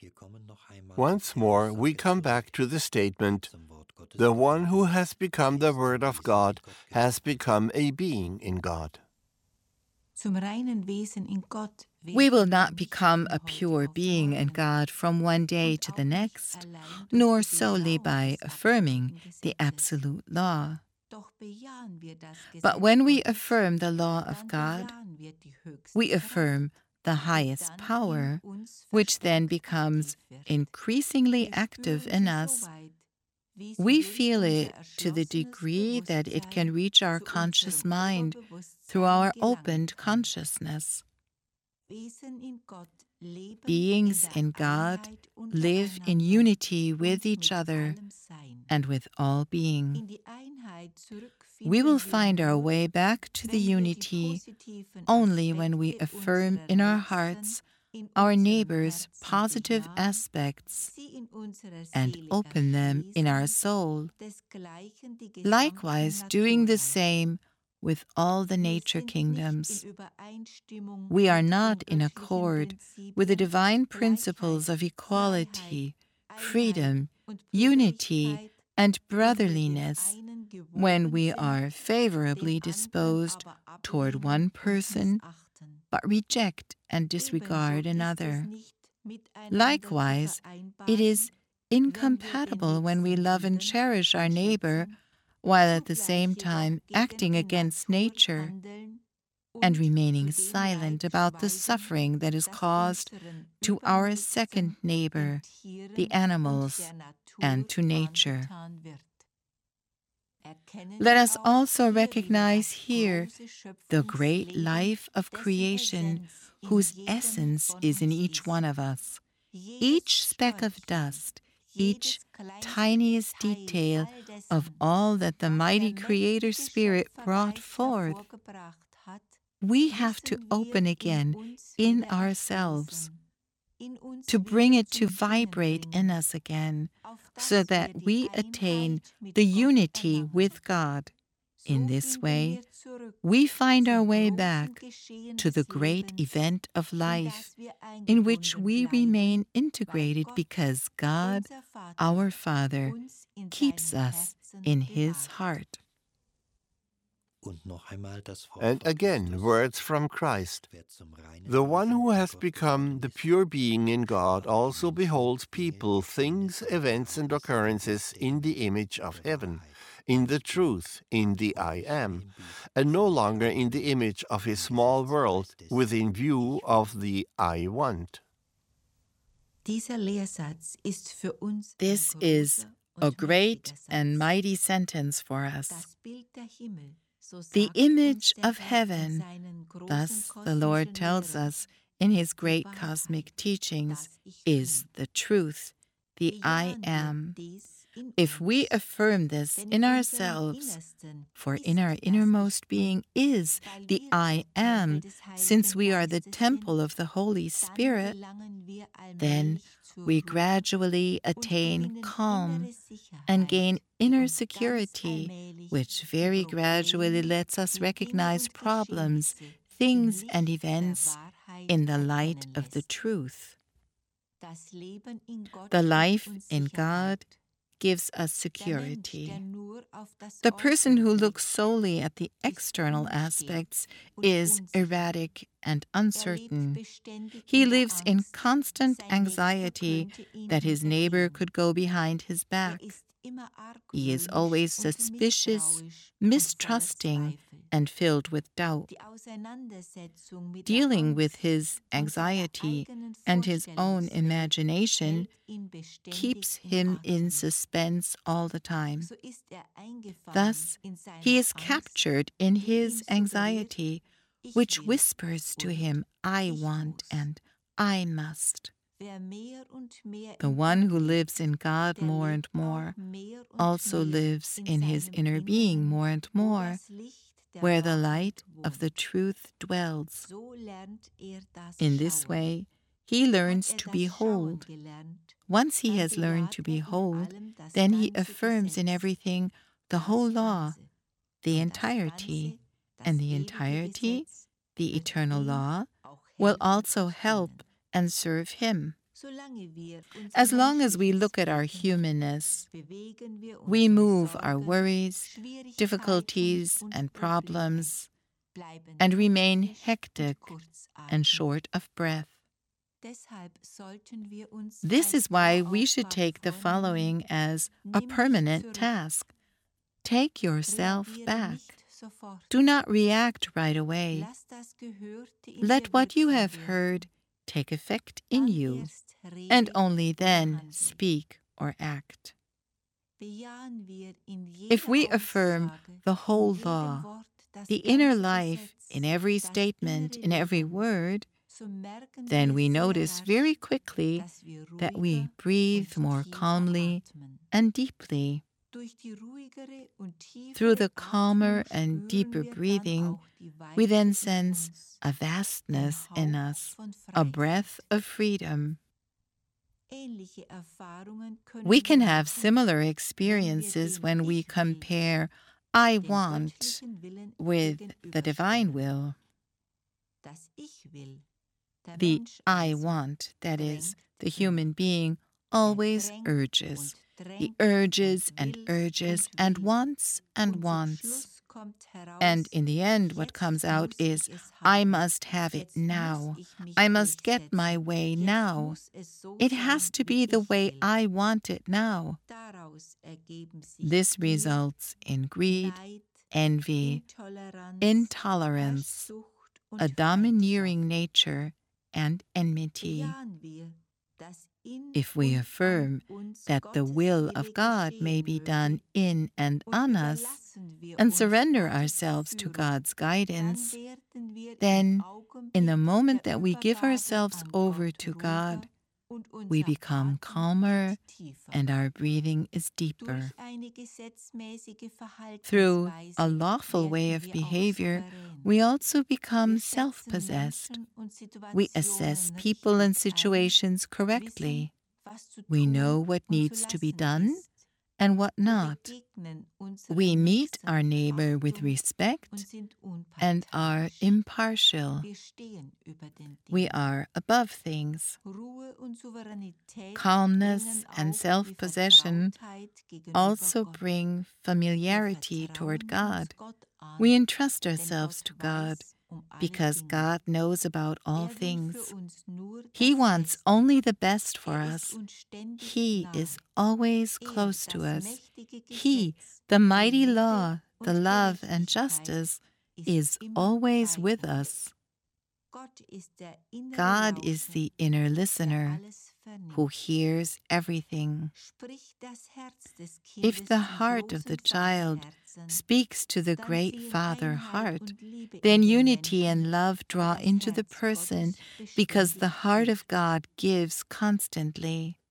Once more, we come back to the statement, the one who has become the Word of God has become a being in God. We will not become a pure being in God from one day to the next, nor solely by affirming the absolute law. But when we affirm the law of God, we affirm the highest power, which then becomes increasingly active in us. We feel it to the degree that it can reach our conscious mind through our opened consciousness. Beings in God live in unity with each other and with all being. We will find our way back to the unity only when we affirm in our hearts our neighbor's positive aspects and open them in our soul, likewise doing the same with all the nature kingdoms. We are not in accord with the divine principles of equality, freedom, unity, and brotherliness when we are favorably disposed toward one person, but reject and disregard another. Likewise, it is incompatible when we love and cherish our neighbor while at the same time acting against nature and remaining silent about the suffering that is caused to our second neighbor, the animals, and to nature. Let us also recognize here the great life of creation whose essence is in each one of us. Each speck of dust, each tiniest detail of all that the mighty Creator Spirit brought forth, we have to open again in ourselves, to bring it to vibrate in us again, so that we attain the unity with God. In this way, we find our way back to the great event of life, in which we remain integrated because God, our Father, keeps us in His heart. And again, words from Christ. The one who has become the pure being in God also beholds people, things, events, and occurrences in the image of heaven, in the truth, in the I Am, and no longer in the image of his small world within view of the I Want. This is a great and mighty sentence for us. The image of heaven, thus the Lord tells us in His great cosmic teachings, is the truth, the I Am. If we affirm this in ourselves, for in our innermost being is the I Am, since we are the temple of the Holy Spirit, then we gradually attain calm and gain inner security, which very gradually lets us recognize problems, things, and events in the light of the truth. The life in God gives us security. The person who looks solely at the external aspects is erratic and uncertain. He lives in constant anxiety that his neighbor could go behind his back. He is always suspicious, mistrusting, and filled with doubt. Dealing with his anxiety and his own imagination keeps him in suspense all the time. Thus, he is captured in his anxiety, which whispers to him, I want and I must. The one who lives in God more and more also lives in his inner being more and more, where the light of the truth dwells. In this way, he learns to behold. Once he has learned to behold, then he affirms in everything the whole law, the entirety, and the entirety, the eternal law, will also help and serve him. As long as we look at our humanness, we move our worries, difficulties, and problems, and remain hectic and short of breath. This is why we should take the following as a permanent task. Take yourself back. Do not react right away. Let what you have heard take effect in you, and only then speak or act. If we affirm the whole law, the inner life in every statement, in every word, then we notice very quickly that we breathe more calmly and deeply. Through the calmer and deeper breathing, we then sense a vastness in us, a breath of freedom. We can have similar experiences when we compare I want with the divine will. The I want, that is, the human being, always urges. He urges and urges and wants and wants. And in the end, what comes out is, I must have it now. I must get my way now. It has to be the way I want it now. This results in greed, envy, intolerance, a domineering nature, and enmity. If we affirm that the will of God may be done in and on us, and surrender ourselves to God's guidance, then, in the moment that we give ourselves over to God, we become calmer and our breathing is deeper. Through a lawful way of behavior, we also become self-possessed. We assess people and situations correctly. We know what needs to be done and what not. We meet our neighbor with respect and are impartial. We are above things. Calmness and self-possession also bring familiarity toward God. We entrust ourselves to God because God knows about all things. He wants only the best for us. He is always close to us. He, the mighty law, the love and justice, is always with us. God is the inner listener who hears everything. If the heart of the child speaks to the great Father heart, then unity and love draw into the person because the heart of God gives constantly.